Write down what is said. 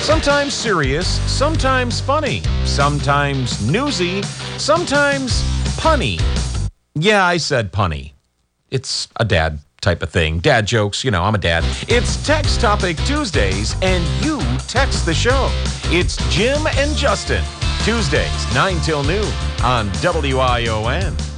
Sometimes serious, sometimes funny, sometimes newsy, sometimes punny. Yeah, I said punny. It's a dad type of thing. Dad jokes, you know, I'm a dad. It's Text Topic Tuesdays, and you text the show. It's Jim and Justin. Tuesdays, 9 till noon on WION.